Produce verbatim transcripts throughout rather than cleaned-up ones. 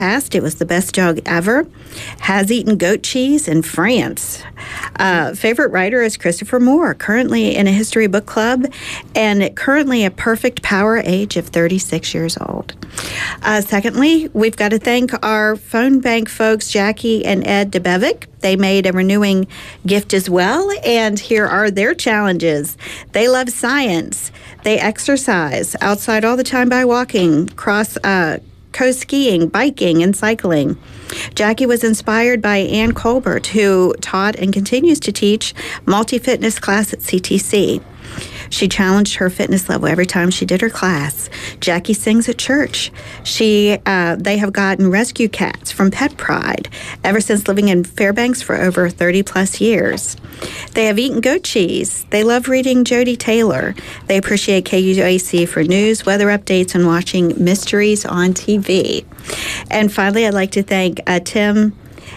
Asked, it was the best dog ever. Has eaten goat cheese in France. Uh, favorite writer is Christopher Moore, currently in a history book club, and currently a perfect power age of thirty-six years old. Uh, secondly, we've got to thank our phone bank folks, Jackie and Ed DeBevick. They made a renewing gift as well, and here are their challenges. They love science. They exercise outside all the time by walking, cross uh, coast skiing, biking, and cycling. Jackie was inspired by Ann Colbert, who taught and continues to teach multi-fitness class at C T C. She challenged her fitness level every time she did her class. Jackie sings at church. She, uh, they have gotten rescue cats from Pet Pride ever since living in Fairbanks for over thirty plus years. They have eaten goat cheese. They love reading Jodi Taylor. They appreciate K U A C for news, weather updates, and watching mysteries on T V. And finally, I'd like to thank uh, Tim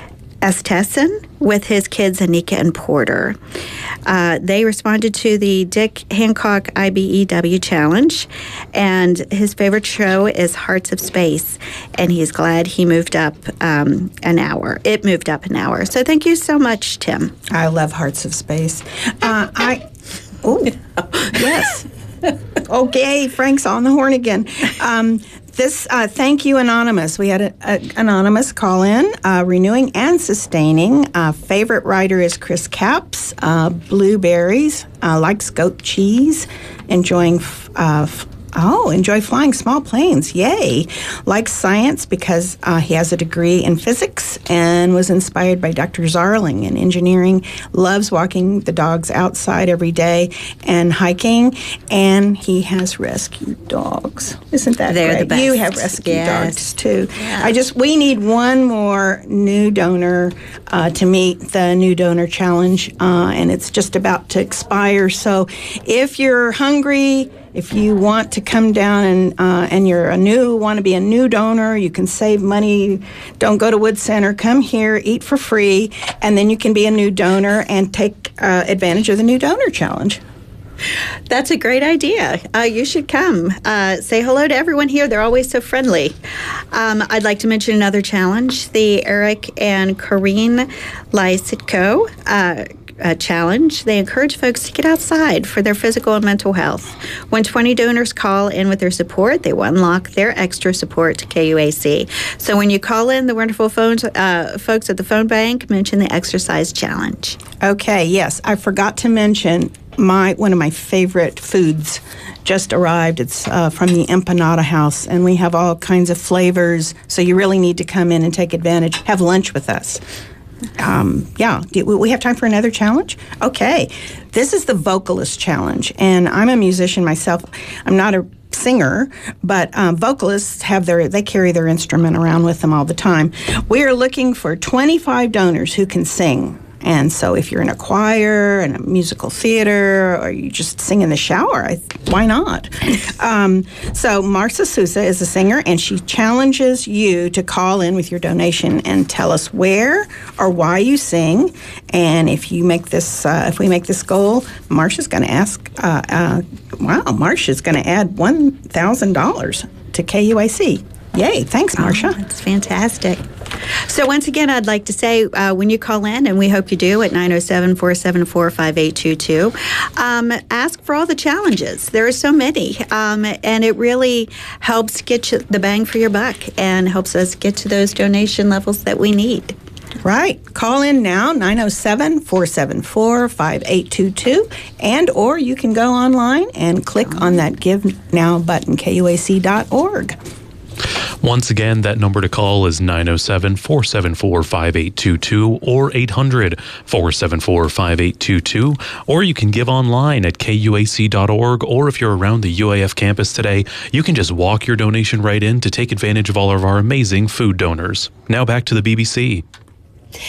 Estessen with his kids, Anika and Porter. Uh, they responded to the Dick Hancock I B E W challenge, and his favorite show is Hearts of Space, and he's glad he moved up um, an hour. It moved up an hour. So thank you so much, Tim. I love Hearts of Space. Uh, I, oh, yes. Okay, Frank's on the horn again. Um, This, uh, thank you, Anonymous. We had an Anonymous call in, uh, renewing and sustaining. Uh, favorite writer is Chris Capps, uh, blueberries, uh, likes goat cheese, enjoying, f- uh, f- oh, enjoy flying small planes, yay. Likes science because uh, he has a degree in physics and was inspired by Doctor Zarling in engineering, loves walking the dogs outside every day and hiking, and he has rescued dogs. Isn't that They're great? the best. You have rescued Yes. dogs too. Yeah. I just, we need one more new donor uh, to meet the new donor challenge, uh, and it's just about to expire. So if you're hungry, if you want to come down and uh, and you're a new, want to be a new donor, you can save money. Don't go to Wood Center. Come here, eat for free, and then you can be a new donor and take uh, advantage of the new donor challenge. That's a great idea. Uh, you should come. Uh, say hello to everyone here. They're always so friendly. Um, I'd like to mention another challenge, the Eric and Corrine Lysitko uh Uh, challenge. They encourage folks to get outside for their physical and mental health. When twenty donors call in with their support, they will unlock their extra support to K U A C. So when you call in, the wonderful phones, uh, folks at the phone bank mention the exercise challenge. Okay, yes, I forgot to mention my one of my favorite foods just arrived. It's uh, from the Empanada House, and we have all kinds of flavors, so you really need to come in and take advantage. Have lunch with us. Um, yeah, do we have time for another challenge? Okay, this is the vocalist challenge, and I'm a musician myself. I'm not a singer, but um, vocalists have their, they carry their instrument around with them all the time. We are looking for twenty-five donors who can sing. And so if you're in a choir, in a musical theater, or you just sing in the shower, I, why not? Um, so Marcia Sousa is a singer, and she challenges you to call in with your donation and tell us where or why you sing. And if you make this, uh, if we make this goal, Marcia's going to ask, uh, uh, wow, Marcia's going to add one thousand dollars to K U A C. Yay, thanks, Marcia. Oh, that's fantastic. So once again, I'd like to say, uh, when you call in, and we hope you do, at nine oh seven, four seven four, five eight two two, um, ask for all the challenges. There are so many, um, and it really helps get you the bang for your buck and helps us get to those donation levels that we need. Right. Call in now, nine oh seven, four seven four, five eight two two, and or you can go online and click on that Give Now button, K U A C dot org. Once again, that number to call is nine oh seven, four seven four, five eight two two or eight hundred, four seven four, five eight two two, or you can give online at K U A C dot org, or if you're around the U A F campus today, you can just walk your donation right in to take advantage of all of our amazing food donors. Now back to the B B C.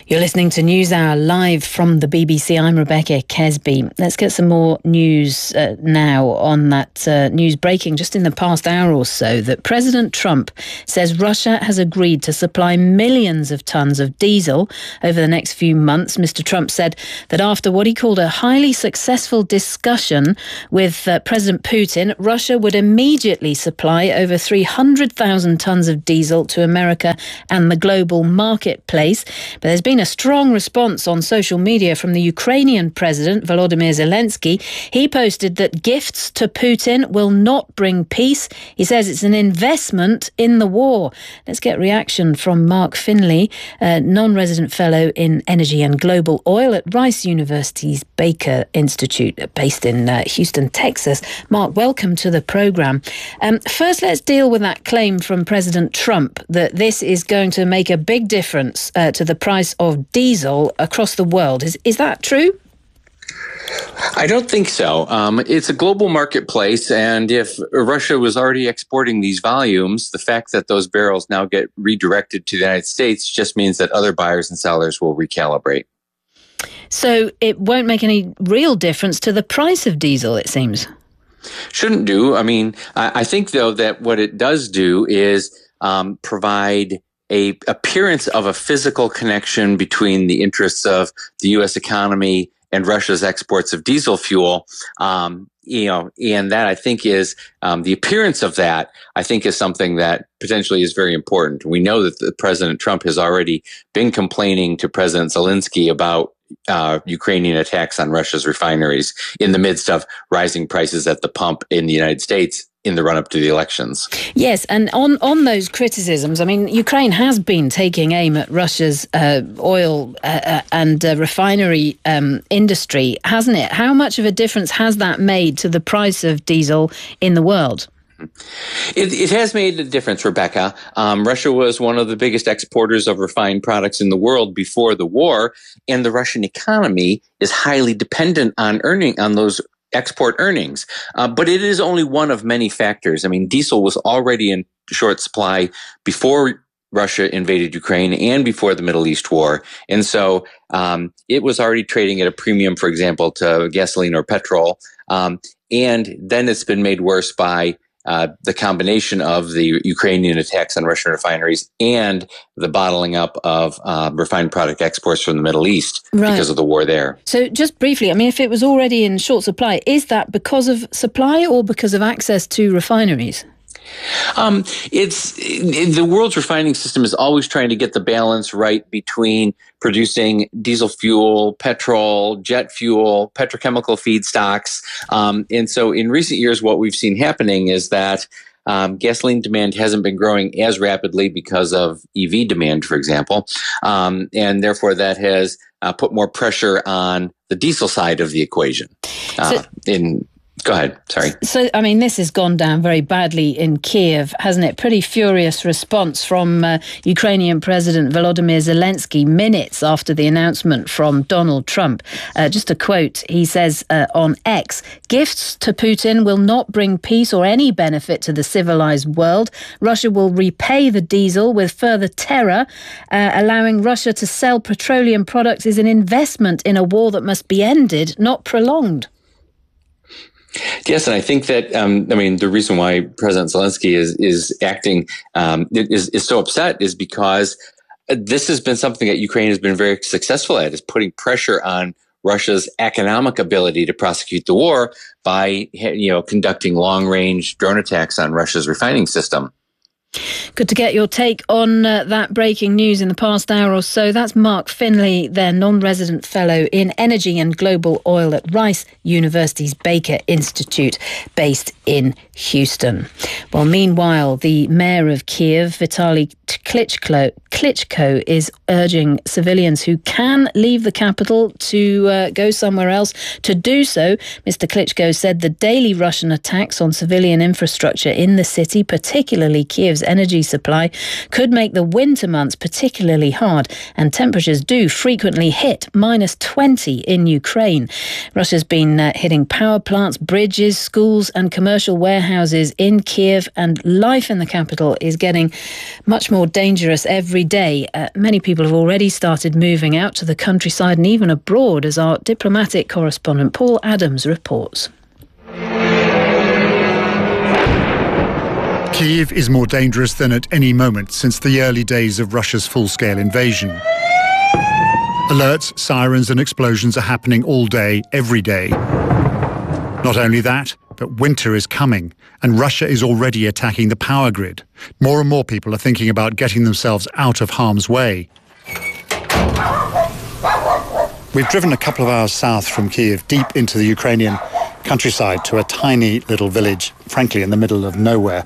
You're listening to NewsHour live from the B B C. I'm Rebecca Kesby. Let's get some more news uh, now on that uh, news breaking just in the past hour or so that President Trump says Russia has agreed to supply millions of tons of diesel over the next few months. Mister Trump said that after what he called a highly successful discussion with uh, President Putin, Russia would immediately supply over three hundred thousand tons of diesel to America and the global marketplace. But there's been a strong response on social media from the Ukrainian President, Volodymyr Zelensky. He posted that gifts to Putin will not bring peace. He says it's an investment in the war. Let's get reaction from Mark Finley, a non-resident fellow in energy and global oil at Rice University's Baker Institute, based in uh, Houston, Texas. Mark, welcome to the programme. Um, first, let's deal with that claim from President Trump that this is going to make a big difference uh, to the price of diesel across the world. Is is that true? I don't think so. Um, it's a global marketplace, and if Russia was already exporting these volumes, the fact that those barrels now get redirected to the United States just means that other buyers and sellers will recalibrate. So it won't make any real difference to the price of diesel, it seems. Shouldn't do. I mean, I, I think, though, that what it does do is um, provide a appearance of a physical connection between the interests of the U S economy and Russia's exports of diesel fuel. Um, you know, and that I think is um, the appearance of that, I think, is something that potentially is very important. We know that the President Trump has already been complaining to President Zelensky about uh, Ukrainian attacks on Russia's refineries in the midst of rising prices at the pump in the United States in the run-up to the elections. Yes, and on, on those criticisms, I mean, Ukraine has been taking aim at Russia's uh, oil uh, and uh, refinery um, industry, hasn't it? How much of a difference has that made to the price of diesel in the world? It, it has made a difference, Rebecca. Um, Russia was one of the biggest exporters of refined products in the world before the war, and the Russian economy is highly dependent on earning on those export earnings. Uh, but it is only one of many factors. I mean, diesel was already in short supply before Russia invaded Ukraine and before the Middle East war. And so um, it was already trading at a premium, for example, to gasoline or petrol. Um, and then it's been made worse by Uh, the combination of the Ukrainian attacks on Russian refineries and the bottling up of uh, refined product exports from the Middle East right. because of the war there. So just briefly, I mean, if it was already in short supply, is that because of supply or because of access to refineries? Um, it's it, the world's refining system is always trying to get the balance right between producing diesel fuel, petrol, jet fuel, petrochemical feedstocks. Um, and so in recent years, what we've seen happening is that um, gasoline demand hasn't been growing as rapidly because of E V demand, for example. Um, and therefore, that has uh, put more pressure on the diesel side of the equation. Uh, so- in Go ahead. Sorry. So, I mean, this has gone down very badly in Kiev, hasn't it? Pretty furious response from uh, Ukrainian President Volodymyr Zelensky minutes after the announcement from Donald Trump. Uh, just a quote, he says uh, on X, "Gifts to Putin will not bring peace or any benefit to the civilized world. Russia will repay the diesel with further terror. Uh, allowing Russia to sell petroleum products is an investment in a war that must be ended, not prolonged." Yes, and I think that um, I mean the reason why President Zelensky is is acting um, is is so upset is because this has been something that Ukraine has been very successful at, is putting pressure on Russia's economic ability to prosecute the war by you know conducting long range drone attacks on Russia's refining system. Good to get your take on uh, that breaking news in the past hour or so. That's Mark Finley, their non-resident fellow in energy and global oil at Rice University's Baker Institute, based in Houston. Well, meanwhile, the mayor of Kiev, Vitaly Klitschko, Klitschko is urging civilians who can leave the capital to uh, go somewhere else to do so. Mister Klitschko said the daily Russian attacks on civilian infrastructure in the city, particularly Kiev's energy supply, could make the winter months particularly hard, and temperatures do frequently hit minus twenty in Ukraine. Russia's been uh, hitting power plants, bridges, schools and commercial warehouses warehouses in Kiev, and life in the capital is getting much more dangerous every day. Uh, many people have already started moving out to the countryside and even abroad, as our diplomatic correspondent Paul Adams reports. Kyiv is more dangerous than at any moment since the early days of Russia's full-scale invasion. Alerts, sirens and explosions are happening all day, every day. Not only that, but winter is coming and Russia is already attacking the power grid. More and more people are thinking about getting themselves out of harm's way. We've driven a couple of hours south from Kyiv, deep into the Ukrainian countryside, to a tiny little village, frankly, in the middle of nowhere.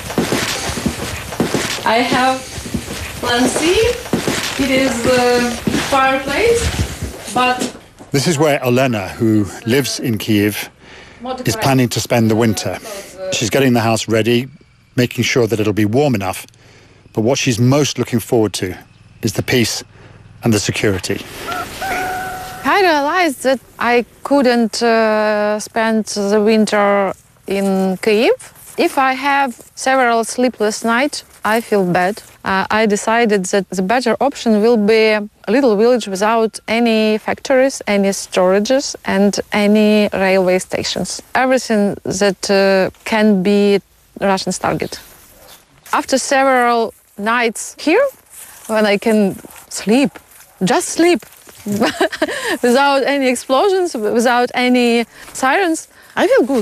I have plan C. It is the fireplace, but... This is where Olena, who lives in Kyiv, is planning to spend the winter. She's getting the house ready, making sure that it'll be warm enough. But what she's most looking forward to is the peace and the security. I realized that I couldn't uh, spend the winter in Kyiv. If I have several sleepless nights, I feel bad. Uh, I decided that the better option will be a little village without any factories, any storages, and any railway stations. Everything that uh, can be Russians' target. After several nights here, when I can sleep, just sleep, without any explosions, without any sirens, I feel good.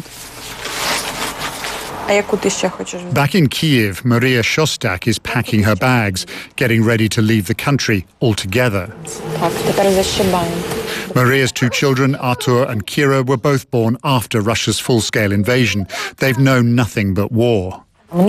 Back in Kyiv, Maria Shostak is packing her bags, getting ready to leave the country altogether. Maria's two children, Artur and Kira, were both born after Russia's full-scale invasion. They've known nothing but war.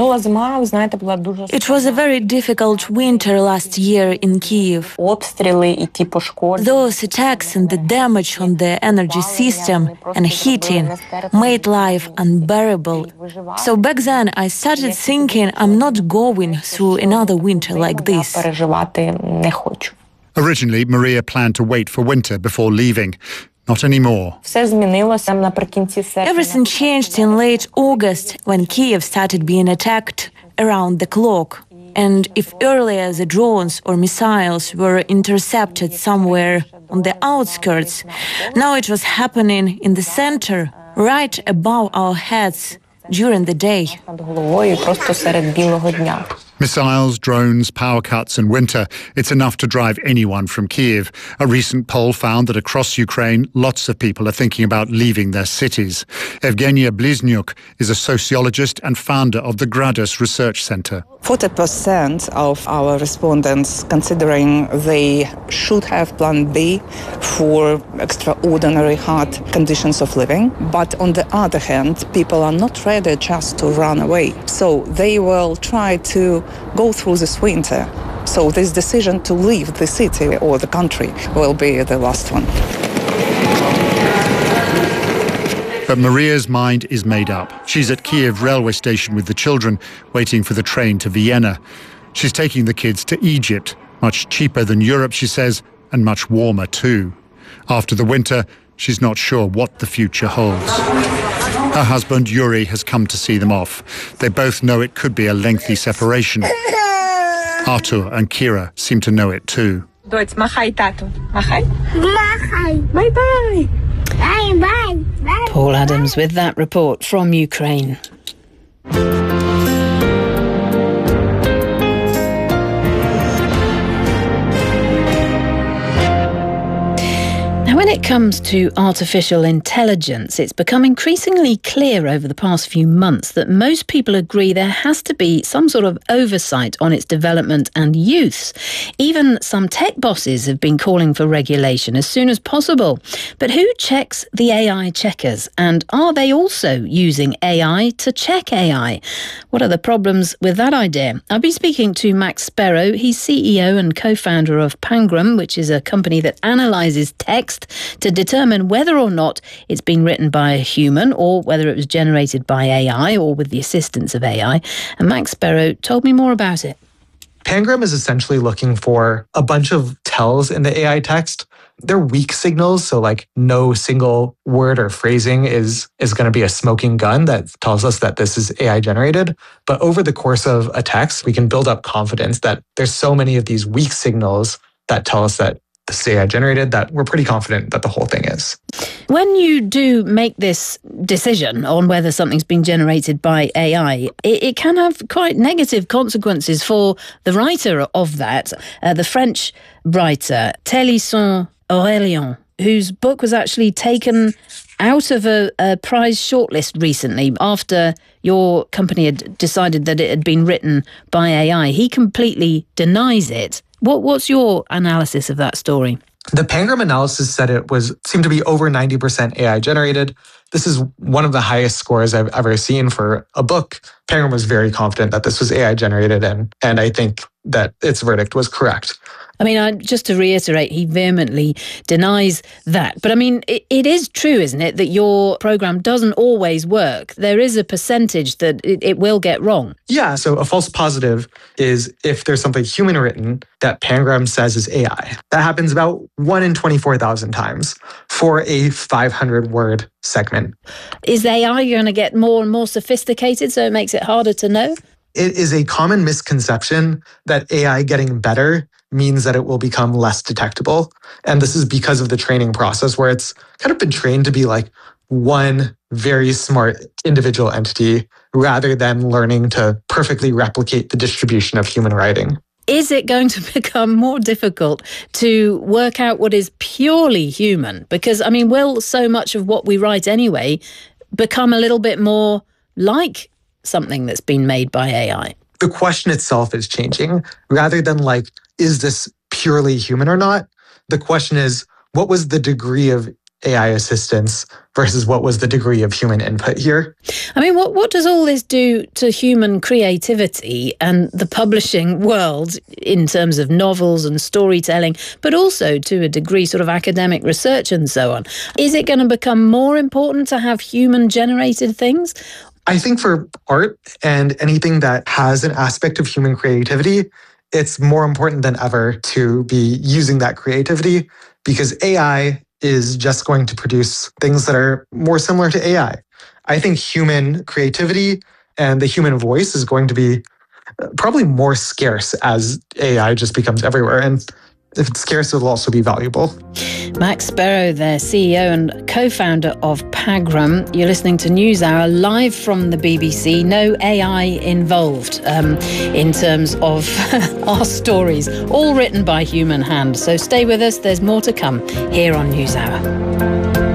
It was a very difficult winter last year in Kyiv. Those attacks and the damage on the energy system and heating made life unbearable. So back then I started thinking I'm not going through another winter like this. Originally, Maria planned to wait for winter before leaving. Not anymore. Everything changed in late August when Kyiv started being attacked around the clock. And if earlier the drones or missiles were intercepted somewhere on the outskirts, now it was happening in the center, right above our heads during the day. Missiles, drones, power cuts and winter, it's enough to drive anyone from Kyiv. A recent poll found that across Ukraine, lots of people are thinking about leaving their cities. Evgenia Bliznyuk is a sociologist and founder of the Gradus Research Center. forty percent of our respondents considering they should have plan B for extraordinary hard conditions of living. But on the other hand, people are not ready just to run away. So they will try to go through this winter. So this decision to leave the city or the country will be the last one. But Maria's mind is made up. She's at Kyiv railway station with the children, waiting for the train to Vienna. She's taking the kids to Egypt, much cheaper than Europe, she says, and much warmer too. After the winter, she's not sure what the future holds. Her husband, Yuri, has come to see them off. They both know it could be a lengthy separation. Artur and Kira seem to know it too. Dots, machaj tatu. Machaj. Machaj. Bye-bye. Bye-bye. Paul Adams with that report from Ukraine. When it comes to artificial intelligence, it's become increasingly clear over the past few months that most people agree there has to be some sort of oversight on its development and use. Even some tech bosses have been calling for regulation as soon as possible. But who checks the A I checkers? And are they also using A I to check A I? What are the problems with that idea? I've been speaking to Max Sparrow. He's C E O and co-founder of Pangram, which is a company that analyses text to determine whether or not it's been written by a human or whether it was generated by A I or with the assistance of A I. And Max Sparrow told me more about it. Pangram is essentially looking for a bunch of tells in the A I text they're weak signals. So like no single word or phrasing is, is going to be a smoking gun that tells us that this is A I generated. But over the course of a text, we can build up confidence that there's so many of these weak signals that tell us that this is A I generated that we're pretty confident that the whole thing is. When you do make this decision on whether something's been generated by A I, it, it can have quite negative consequences for the writer of that, uh, the French writer Télisson Aurélien, whose book was actually taken out of a, a prize shortlist recently after your company had decided that it had been written by A I. He completely denies it. What, what's your analysis of that story? The Pangram analysis said it was seemed to be over ninety percent A I generated. This is one of the highest scores I've ever seen for a book. Pangram was very confident that this was A I generated, and, and I think that its verdict was correct. I mean, I, just to reiterate, he vehemently denies that. But I mean, it, it is true, isn't it, that your program doesn't always work. There is a percentage that it, it will get wrong. Yeah, so a false positive is if there's something human written that Pangram says is A I. That happens about one in twenty-four thousand times for a five hundred word segment. Is A I going to get more and more sophisticated so it makes it harder to know? It is a common misconception that A I getting better means that it will become less detectable. And this is because of the training process where it's kind of been trained to be like one very smart individual entity rather than learning to perfectly replicate the distribution of human writing. Is it going to become more difficult to work out what is purely human? Because, I mean, will so much of what we write anyway become a little bit more like something that's been made by A I? The question itself is changing. Rather than like, is this purely human or not? The question is, what was the degree of A I assistance versus what was the degree of human input here? I mean, what, what does all this do to human creativity and the publishing world in terms of novels and storytelling, but also to a degree sort of academic research and so on? Is it going to become more important to have human-generated things? I think for art and anything that has an aspect of human creativity, it's more important than ever to be using that creativity because A I is just going to produce things that are more similar to A I. I think human creativity and the human voice is going to be probably more scarce as A I just becomes everywhere. And if it's scarce, it'll also be valuable. Max Sparrow there, C E O and co-founder of Pangram. You're listening to NewsHour live from the B B C. No A I involved um, in terms of our stories, all written by human hand. So stay with us. There's more to come here on NewsHour.